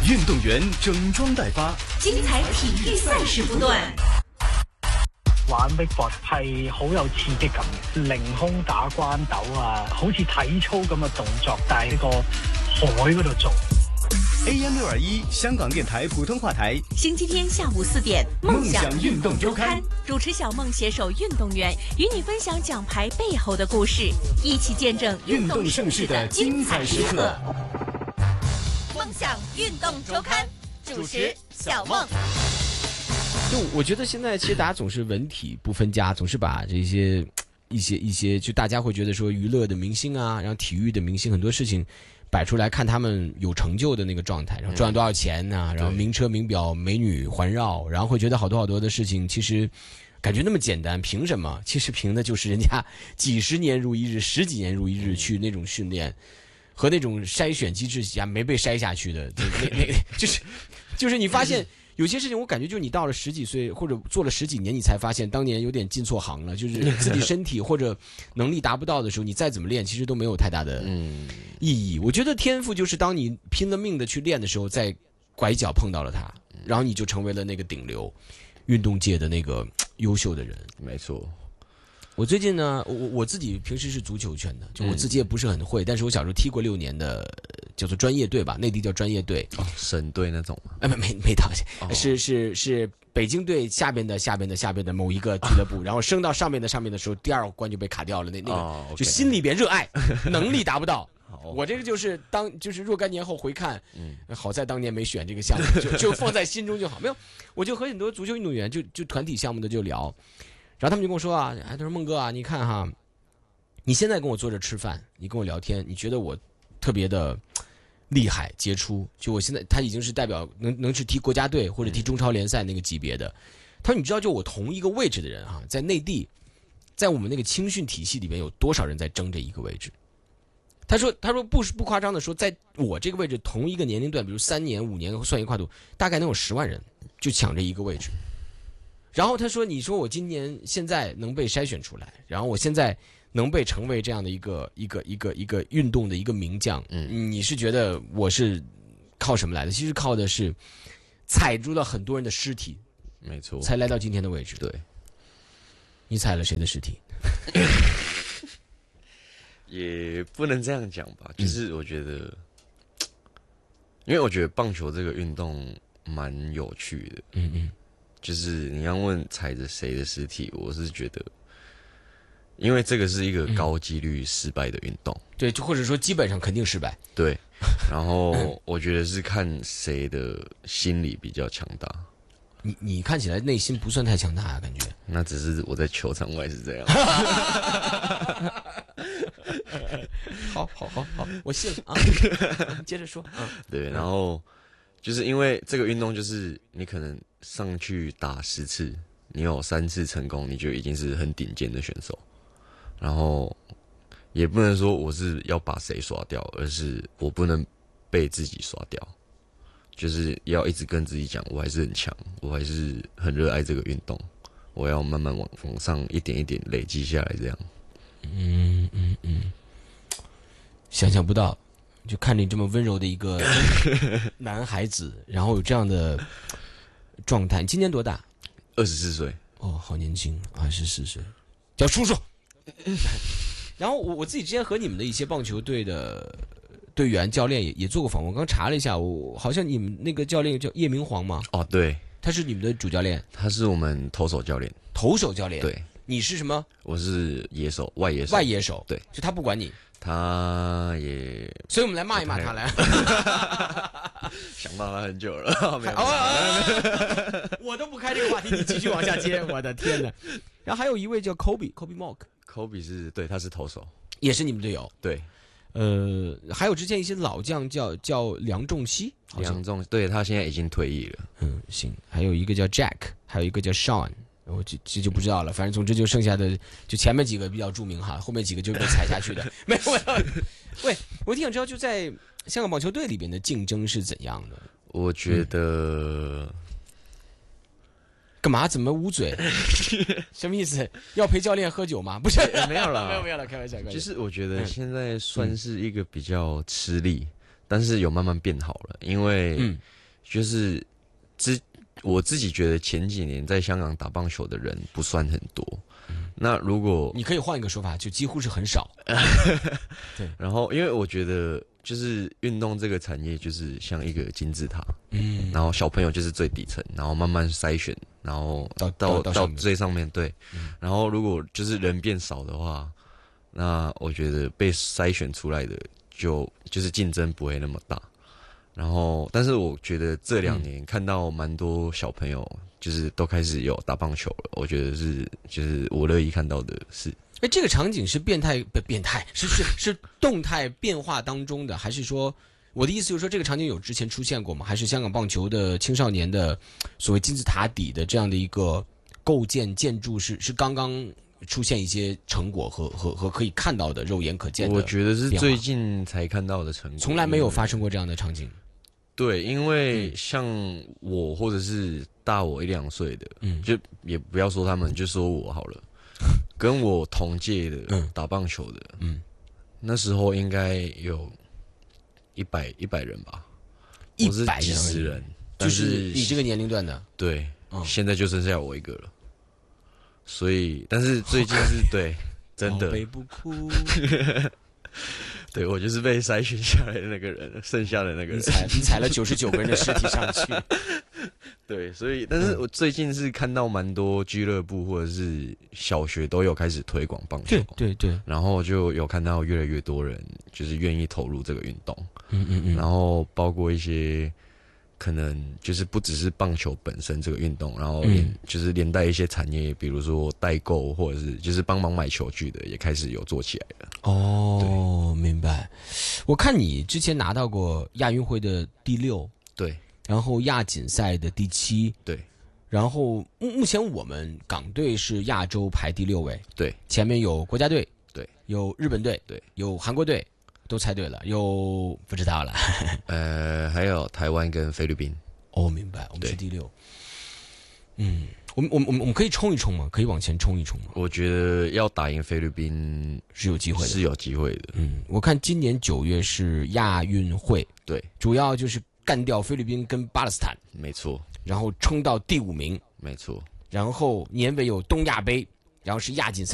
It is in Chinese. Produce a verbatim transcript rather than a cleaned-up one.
运动员整裝待發， 精彩體育賽事不斷。 玩 wakeboard 係好有刺激感嘅，凌空打關斗啊，好似體操咁嘅動作，但係呢個海嗰度做。 A M 六二一香港電台普通話台， 星期天下午四點，夢想運動週刊，主持小夢攜手運動員，與你分享獎牌背後的故事，一起見證運動盛世的精彩時刻。夢想運動週刊，主持小夢。 就我覺得現在其實大家總是文體不分家，總是把這些一些一些，就大家會覺得說娛樂的明星啊，然後體育的明星很多事情擺出來看他們有成就的那個狀態，然後賺多少錢啊，然後名車名錶美女環繞，然後會覺得好多好多的事情其實感覺那麼簡單，憑什麼？其實憑的就是人家幾十年如一日，十幾年如一日去那種訓練和那種篩選機制下沒被篩下去的，那那就是就是你發現。有些事情我感覺就是你到了十幾歲或者做了十幾年，你才發現當年有點進錯行了，就是自己身體或者能力達不到的時候，你再怎麼練其實都沒有太大的意義。我覺得天賦就是當你拼了命的去練的時候，在拐角碰到了它，然後你就成為了那個頂流運動界的那個優秀的人。 沒錯。 我最近呢，我我自己平時是足球圈的，就我自己也不是很會，但是我小時候踢過六年的叫做專業隊吧，內地叫專業隊， 哦，省隊那種嗎？ 哎，沒沒沒到， 哦、 是是是北京隊下邊的下邊的下邊的某一個俱樂部，然後升到上面的上面的時候，第二關就被卡掉了，那那個、 哦 okay、 就心裡邊熱愛，能力達不到。我這個就是當就是若干年後回看，嗯，好在當年沒選這個項目，就就放在心中就好。沒有，我就和很多足球運動員就就團體項目的就聊。然後他們就跟我說啊，哎，他說孟哥啊，你看哈，你現在跟我坐着吃飯，你跟我聊天，你覺得我特別的厲害傑出？就我現在他已經是代表能能是踢國家隊或者踢中超聯賽那個級別的。他說你知道就我同一個位置的人哈，在內地，在我們那個青訓體系裡面有多少人在爭這一個位置？他說他說不不誇張的說，在我這個位置同一個年齡段，比如三年五年算一跨度，大概能有十萬人就搶這一個位置。然後他說你說我今年現在能被篩選出來，然後我現在能被成為這樣的一個一個一個一個運動的一個名將，嗯，你是覺得我是靠什麼來的？其實靠的是踩住了很多人的屍體， 沒錯， 才來到今天的位置。 對， 你踩了誰的屍體？ 也不能這樣講吧，就是我覺得，嗯、因為我覺得棒球這個運動蠻有趣的，嗯嗯。就是你要問踩着誰的屍體，我是覺得，因為這個是一個高幾率失敗的運動，嗯、對，就或者說基本上肯定失敗，對。然後我覺得是看誰的心理比較強大。你你看起來內心不算太強大啊，感覺。那只是我在球場外是這樣。好好好好，我信了啊。接着說，嗯，對，然後。就是因為這個運動，就是你可能上去打十次，你有三次成功，你就已經是很頂尖的選手。然後也不能說我是要把誰刷掉，而是我不能被自己刷掉。就是要一直跟自己講，我還是很強，我還是很熱愛這個運動，我要慢慢往往上一點一點累積下來，這樣。嗯嗯嗯，想象不到。就看着你這麼溫柔的一個男孩子，然後有這樣的狀態。你今年多大？二十四歲。哦，好年輕，二十四歲，叫叔叔。然後我我自己之前和你們的一些棒球隊的隊員教練也也做過訪問，我剛查了一下，我好像你們那個教練叫葉明煌嗎？哦，對，他是你們的主教練。他是我們投手教練。投手教練。對。你是什麼？我是野手，外野手。外野手。對，就他不管你。他也，所以我們來罵一罵他來。想罵他很久了，沒有、哦、我都不開這個話題，你繼續往下接。我的天哪！然後還有一位叫 Kobe，Kobe Mock，Kobe 是對，他是投手，也是你們隊友。對，呃，還有之前一些老將叫叫梁仲熙，梁仲，對，他現在已經退役了。嗯，行。還有一個叫 Jack， 還有一個叫 Sean。我這這就不知道了，反正總之就剩下的就前面幾個比較著名哈，後面幾個就被踩下去的。沒有，喂，我挺想知道就在香港棒球隊裏邊的競爭是怎樣的？我覺得、嗯、幹嘛？怎麼捂嘴？什麼意思？要陪教練喝酒嗎？不是，沒有了，沒有沒有了，開玩笑。就是我覺得現在算是一個比較吃力，嗯、但是有慢慢變好了，因為。嗯就是之我自己觉得前几年在香港打棒球的人不算很多。那如果你可以换一个说法，就几乎是很少。 对，然后因为我觉得就是运动这个产业就是像一个金字塔， 嗯， 然后小朋友就是最底层，然后慢慢筛选，然后到到到到上面最上面，对， 嗯然后如果就是人变少的话，那我觉得被筛选出来的就就是竞争不会那么大。然后，但是我觉得这两年看到蛮多小朋友，就是都开始有打棒球了。我觉得是，就是我乐意看到的事。 哎，这个场景是变态不变态，是是是动态变化当中的，还是说我的意思就是说，这个场景有之前出现过吗？还是香港棒球的青少年的所谓金字塔底的这样的一个构建建筑是是刚刚出现一些成果和和和可以看到的肉眼可见的？ 我觉得是最近才看到的成果， 从来没有发生过这样的场景。 对，因为像我或者是大我一两岁的，嗯，就也不要说他们，就说我好了，跟我同届的打棒球的，嗯，那时候应该有一百一百人吧， 一百几十人， 就是你这个年龄段的， 对，嗯、现在就剩下我一个了，所以，但是最近是对，真的， 宝贝不哭。 对，我就是被筛选下来的那个人，剩下的那个人。 你踩你踩了九十九个人的尸体上去。 对，所以，但是我最近是看到蛮多俱乐部或者是小学都有开始推广棒球。 对对对。 然后就有看到越来越多人就是愿意投入这个运动。 嗯嗯嗯。 然后包括一些可能就是不只是棒球本身这个运动，然后连、嗯、就是连带一些产业，比如说代购或者是就是帮忙买球具的，也开始有做起来了。 哦，明白。我看你之前拿到过亚运会的第六， 对， 然后亚锦赛的第七， 对， 然后目目前我们港队是亚洲排第六位， 对， 前面有国家队， 对， 有日本队， 对， 有韩国队。都猜对了，又不知道了。 呃，还有台湾跟菲律宾。 哦，明白，我们是第六。嗯，我们我们我们我们可以冲一冲吗？可以往前冲一冲吗？ 我觉得要打赢菲律宾是有机会的， 是有机会的。 嗯，我看今年九月是亚运会， 对， 主要就是干掉菲律宾跟巴勒斯坦， 没错， 然后冲到第五名， 没错， 然后年尾有东亚杯，然后是亚锦赛。